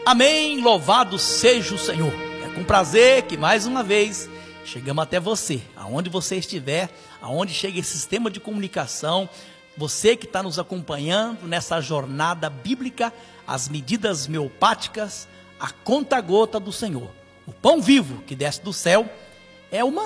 Amém, louvado seja o Senhor. É com prazer que mais uma vez chegamos até você, aonde você estiver, aonde chega esse sistema de comunicação, você que está nos acompanhando nessa jornada bíblica, as medidas homeopáticas, a conta-gota do Senhor. O pão vivo que desce do céu é o